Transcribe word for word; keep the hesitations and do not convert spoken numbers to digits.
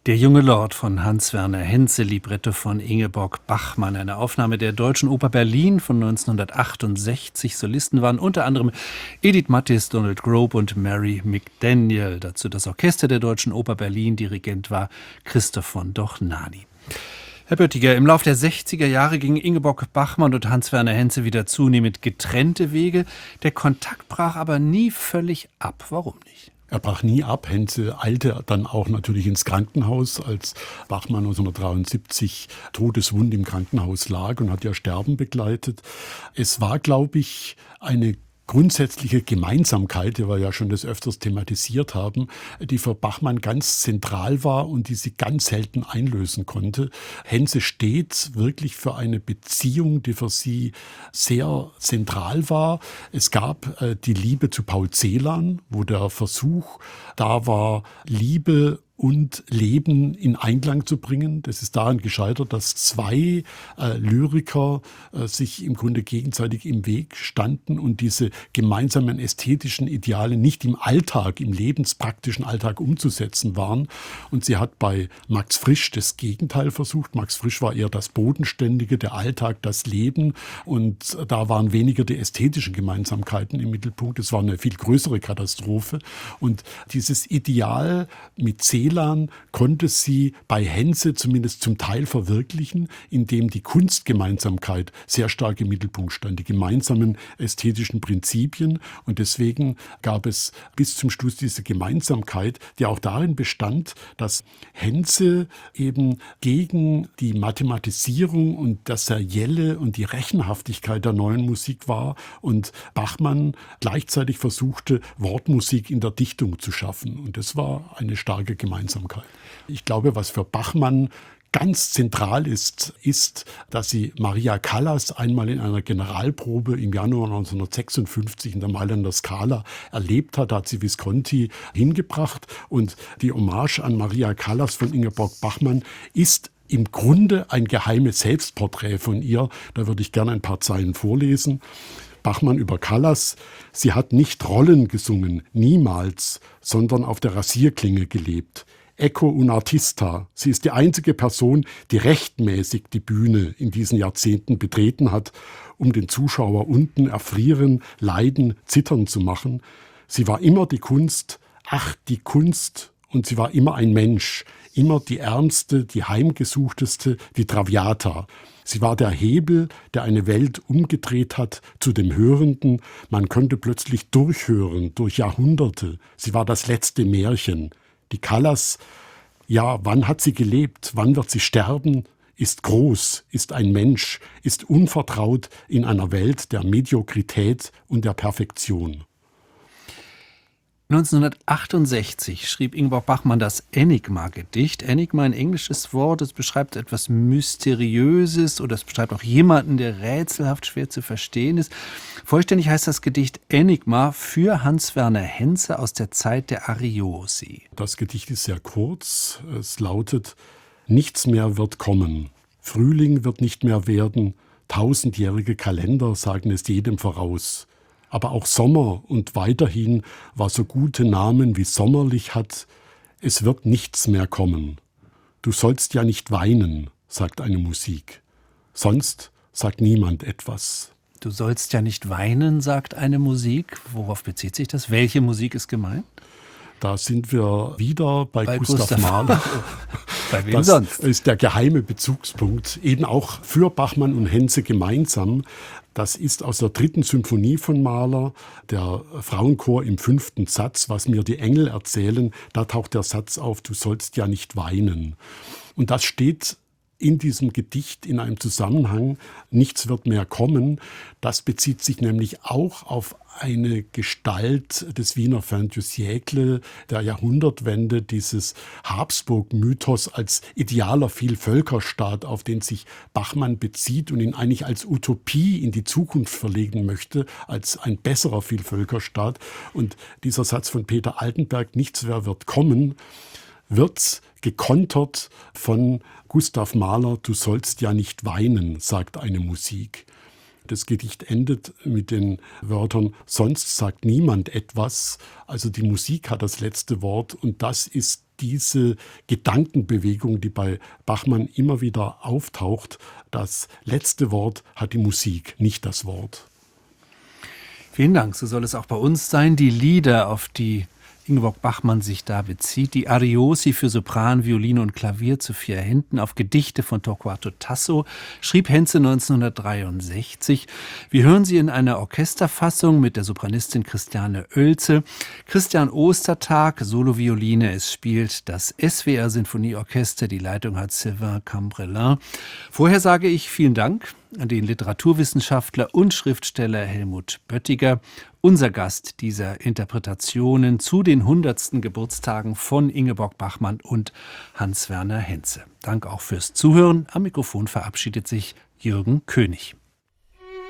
Der junge Lord von Hans-Werner Henze, Libretto von Ingeborg Bachmann. Eine Aufnahme der Deutschen Oper Berlin von neunzehnhundertachtundsechzig. Solisten waren unter anderem Edith Mattis, Donald Grobe und Mary McDaniel. Dazu das Orchester der Deutschen Oper Berlin. Dirigent war Christoph von Dohnanyi. Herr Böttiger, im Lauf der sechziger Jahre gingen Ingeborg Bachmann und Hans-Werner Henze wieder zunehmend getrennte Wege. Der Kontakt brach aber nie völlig ab. Warum nicht? Er brach nie ab. Henze eilte dann auch natürlich ins Krankenhaus, als Bachmann neunzehnhundertdreiundsiebzig todeswund im Krankenhaus lag und hat ja Sterben begleitet. Es war, glaube ich, eine grundsätzliche Gemeinsamkeit, die wir ja schon des Öfters thematisiert haben, die für Bachmann ganz zentral war und die sie ganz selten einlösen konnte. Henze steht wirklich für eine Beziehung, die für sie sehr zentral war. Es gab äh, die Liebe zu Paul Celan, wo der Versuch da war, Liebe und Leben in Einklang zu bringen. Das ist daran gescheitert, dass zwei äh, Lyriker äh, sich im Grunde gegenseitig im Weg standen und diese gemeinsamen ästhetischen Ideale nicht im Alltag, im lebenspraktischen Alltag umzusetzen waren. Und sie hat bei Max Frisch das Gegenteil versucht. Max Frisch war eher das Bodenständige, der Alltag, das Leben. Und da waren weniger die ästhetischen Gemeinsamkeiten im Mittelpunkt. Es war eine viel größere Katastrophe. Und dieses Ideal mit Celan konnte sie bei Henze zumindest zum Teil verwirklichen, indem die Kunstgemeinsamkeit sehr stark im Mittelpunkt stand, die gemeinsamen ästhetischen Prinzipien. Und deswegen gab es bis zum Schluss diese Gemeinsamkeit, die auch darin bestand, dass Henze eben gegen die Mathematisierung und das Serielle und die Rechenhaftigkeit der neuen Musik war und Bachmann gleichzeitig versuchte, Wortmusik in der Dichtung zu schaffen. Und das war eine starke Gemeinsamkeit. Ich glaube, was für Bachmann ganz zentral ist, ist, dass sie Maria Callas einmal in einer Generalprobe im Januar neunzehnhundertsechsundfünfzig in der Mailänder Scala erlebt hat. Da hat sie Visconti hingebracht. Und die Hommage an Maria Callas von Ingeborg Bachmann ist im Grunde ein geheimes Selbstporträt von ihr. Da würde ich gerne ein paar Zeilen vorlesen. Bachmann über Callas: Sie hat nicht Rollen gesungen, niemals, sondern auf der Rasierklinge gelebt. Ecco un artista. Sie ist die einzige Person, die rechtmäßig die Bühne in diesen Jahrzehnten betreten hat, um den Zuschauer unten erfrieren, leiden, zittern zu machen. Sie war immer die Kunst, ach, die Kunst, und sie war immer ein Mensch, immer die ärmste, die heimgesuchteste, die Traviata. Sie war der Hebel, der eine Welt umgedreht hat zu dem Hörenden. Man konnte plötzlich durchhören, durch Jahrhunderte. Sie war das letzte Märchen. Die Callas, ja, wann hat sie gelebt? Wann wird sie sterben? Ist groß, ist ein Mensch, ist unvertraut in einer Welt der Mediokrität und der Perfektion. neunzehnhundertachtundsechzig schrieb Ingeborg Bachmann das Enigma-Gedicht. Enigma, ein englisches Wort, es beschreibt etwas Mysteriöses oder es beschreibt auch jemanden, der rätselhaft schwer zu verstehen ist. Vollständig heißt das Gedicht Enigma für Hans-Werner Henze aus der Zeit der Ariosi. Das Gedicht ist sehr kurz. Es lautet: Nichts mehr wird kommen. Frühling wird nicht mehr werden. Tausendjährige Kalender sagen es jedem voraus. Aber auch Sommer und weiterhin, was so gute Namen wie sommerlich hat, es wird nichts mehr kommen. Du sollst ja nicht weinen, sagt eine Musik. Sonst sagt niemand etwas. Du sollst ja nicht weinen, sagt eine Musik. Worauf bezieht sich das? Welche Musik ist gemeint? Da sind wir wieder bei, bei Gustav, Gustav Mahler. Bei wem das sonst? Ist der geheime Bezugspunkt, eben auch für Bachmann und Henze gemeinsam. Das ist aus der dritten Symphonie von Mahler, der Frauenchor im fünften Satz, was mir die Engel erzählen. Da taucht der Satz auf: Du sollst ja nicht weinen. Und das steht in diesem Gedicht in einem Zusammenhang, nichts wird mehr kommen. Das bezieht sich nämlich auch auf eine Gestalt des Wiener Fin du siècle, der Jahrhundertwende, dieses Habsburg-Mythos als idealer Vielvölkerstaat, auf den sich Bachmann bezieht und ihn eigentlich als Utopie in die Zukunft verlegen möchte, als ein besserer Vielvölkerstaat. Und dieser Satz von Peter Altenberg, nichts mehr wird kommen, wird gekontert von Gustav Mahler: Du sollst ja nicht weinen, sagt eine Musik. Das Gedicht endet mit den Wörtern: Sonst sagt niemand etwas. Also die Musik hat das letzte Wort und das ist diese Gedankenbewegung, die bei Bachmann immer wieder auftaucht, das letzte Wort hat die Musik, nicht das Wort. Vielen Dank. So soll es auch bei uns sein. Die Lieder, auf die Ingeborg Bachmann sich da bezieht, die Ariosi für Sopran, Violine und Klavier zu vier Händen auf Gedichte von Torquato Tasso, schrieb Henze neunzehnhundertdreiundsechzig. Wir hören sie in einer Orchesterfassung mit der Sopranistin Christiane Oelze. Christian Ostertag, Solovioline. Es spielt das S W R-Sinfonieorchester. Die Leitung hat Sylvain Cambrelin. Vorher sage ich vielen Dank an den Literaturwissenschaftler und Schriftsteller Helmut Böttiger, unser Gast dieser Interpretationen zu den hundertsten Geburtstagen von Ingeborg Bachmann und Hans Werner Henze. Dank auch fürs Zuhören. Am Mikrofon verabschiedet sich Jürgen König.